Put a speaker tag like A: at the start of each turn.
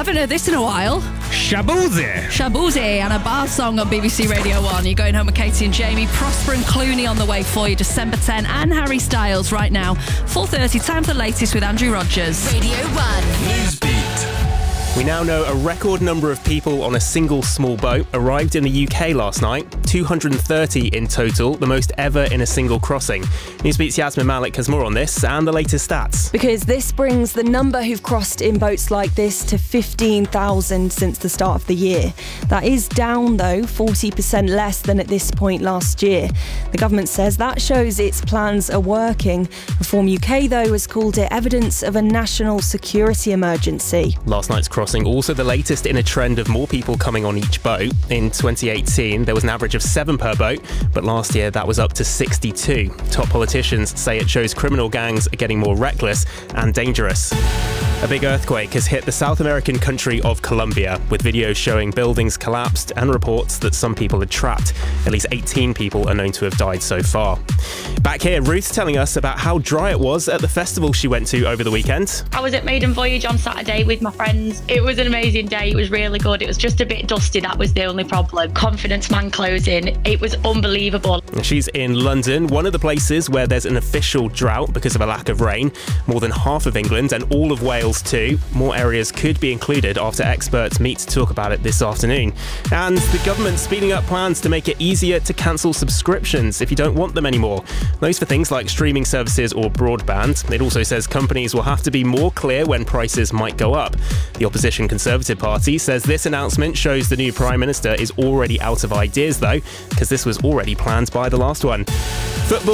A: haven't heard this in a while. Shaboozey and a bar song on BBC Radio 1. You're going home with Katie and Jamie. Prosper and Clooney on the way for you. December 10 and Harry Styles right now. 4:30, time for the latest with Andrew Rogers.
B: Radio 1.
C: Newsbeat.
D: We now know a record number of people on a single small boat arrived in the UK last night. 230 in total, the most ever in a single crossing. Newsbeat's Yasmin Malik has more on this and the latest stats.
E: Because this brings the number who've crossed in boats like this to 15,000 since the start of the year. That is down, though, 40% less than at this point last year. The government says that shows its plans are working. Reform UK, though, has called it evidence of a national security emergency.
D: Last night's crossing also the latest in a trend of more people coming on each boat. In 2018, there was an average of 7 per boat, but last year that was up to 62. Top politicians say it shows criminal gangs are getting more reckless and dangerous. A big earthquake has hit the South American country of Colombia, with videos showing buildings collapsed and reports that some people are trapped. At least 18 people are known to have died so far. Back here, Ruth's telling us about how dry it was at the festival she went to over the weekend.
F: I was at Maiden Voyage on Saturday with my friends. It was an amazing day. It was really good. It was just a bit dusty. That was the only problem. Confidence Man closing. It was unbelievable.
D: She's in London, one of the places where there's an official drought because of a lack of rain. More than half of England and all of Wales too. More areas could be included after experts meet to talk about it this afternoon. And the government speeding up plans to make it easier to cancel subscriptions if you don't want them anymore. Those for things like streaming services or broadband. It also says companies will have to be more clear when prices might go up. The opposition Conservative Party says this announcement shows the new Prime Minister is already out of ideas, though, because this was already planned by the last one. Football